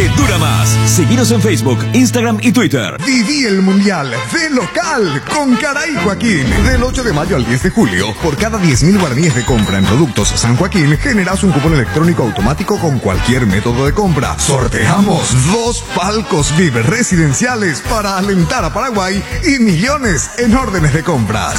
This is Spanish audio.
que dura más. Seguinos en Facebook, Instagram y Twitter. Viví el Mundial de local con Caray Joaquín. Del 8 de mayo al 10 de julio, por cada 10.000 guaraníes de compra en productos San Joaquín, generas un cupón electrónico automático con cualquier método de compra. Sorteamos 2 palcos VIP residenciales para alentar a Paraguay y millones en órdenes de compras.